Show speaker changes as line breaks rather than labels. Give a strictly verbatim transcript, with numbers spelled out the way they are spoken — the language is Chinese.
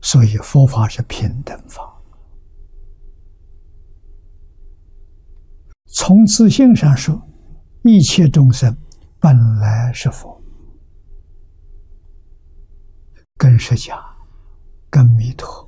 所以佛法是平等法。从自性上说，一切众生本来是佛，跟释迦、跟弥陀